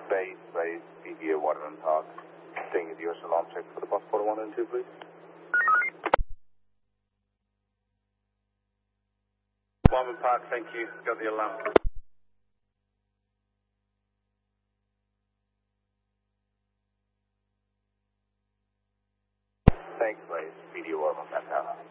Base, BDA Waterman Park. Staying at your alarm check for the bus 41 and 2, please. Waterman Park, thank you. Got the alarm. Thanks, Blaze. BDA Waterman Park.